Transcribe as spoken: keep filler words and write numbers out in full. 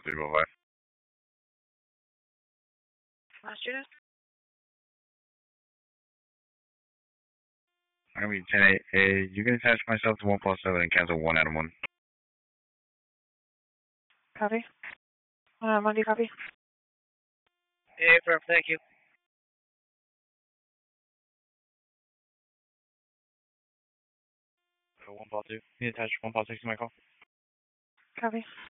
three oh five. Last unit? I mean, ten eight. Hey, you can attach myself to one plus seven and cancel one Adam one. Copy. Uh, Monday, copy. Yeah, perfect. Thank you. one plus two. Can you attach one plus six to my call? Copy.